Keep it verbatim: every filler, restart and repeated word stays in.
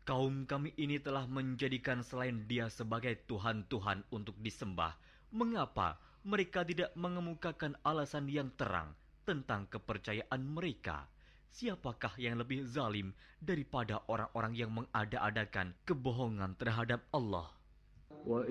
Kaum kami ini telah menjadikan selain Dia sebagai Tuhan-Tuhan untuk disembah. Mengapa mereka tidak mengemukakan alasan yang terang tentang kepercayaan mereka? Siapakah yang lebih zalim daripada orang-orang yang mengada-adakan kebohongan terhadap Allah?